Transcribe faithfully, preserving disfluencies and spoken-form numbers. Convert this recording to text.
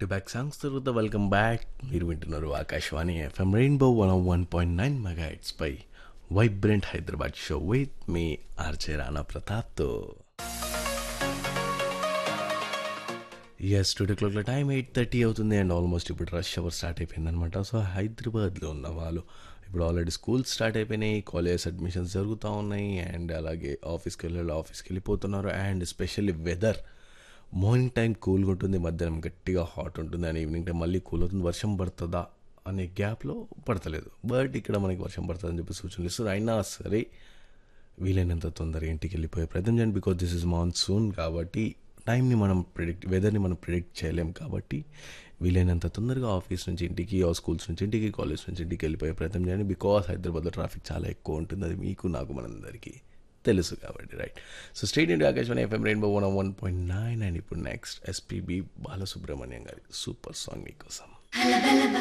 To back songs తర్వాత welcome back. మీరు వింటున్నారు Akashvani FM rainbow one one point nine mega heads pi vibrant Hyderabad show with me RJ Rana ప్రతాప్తో. Yes two క్లాక్ల time eight thirty అవుతుంది and almost ఇప్పుడు rush hour start అయిపోయింది అనమాట. So హైదరాబాద్లో ఉన్న వాళ్ళు ఇప్పుడు ఆల్రెడీ స్కూల్స్ స్టార్ట్ అయిపోయినాయి, కాలేజ్ అడ్మిషన్స్ జరుగుతూ ఉన్నాయి అండ్ అలాగే ఆఫీస్కి వెళ్ళాలి ఆఫీస్కి వెళ్ళిపోతున్నారు. And especially weather morning time కూల్గా ఉంటుంది, మధ్యాహ్నం గట్టిగా హాట్ ఉంటుంది అండ్ ఈవినింగ్ టైం మళ్ళీ కూల్ అవుతుంది. వర్షం పడుతుందా అనే గ్యాప్లో పడతలేదు, బట్ ఇక్కడ మనకి వర్షం పడుతుందని చెప్పి సూచనలు ఇస్తారు. అయినా సరే వీలైనంత తొందరగా ఇంటికి వెళ్ళిపోయే ప్రయత్నం చేయండి, బికాజ్ దిస్ ఇస్ మాన్సూన్ కాబట్టి టైంని మనం ప్రిడిక్ట్ వెదర్ని మనం ప్రిడిక్ట్ చేయలేం. కాబట్టి వీలైనంత తొందరగా ఆఫీస్ నుంచి ఇంటికి, ఆ స్కూల్స్ నుంచి ఇంటికి, కాలేజ్ నుంచి ఇంటికి వెళ్ళిపోయే ప్రయత్నం చేయండి, బికాస్ హైదరాబాద్లో ట్రాఫిక్ చాలా ఎక్కువ ఉంటుంది. అది మీకు నాకు మనందరికీ తెలుసు కాబట్టి right. So state India Akashvani FM rainbow one one point nine and ఇప్పుడు నెక్స్ట్ ఎస్పీబీ బాలసుబ్రహ్మణ్యం గారి సూపర్ సాంగ్ మీకోసం.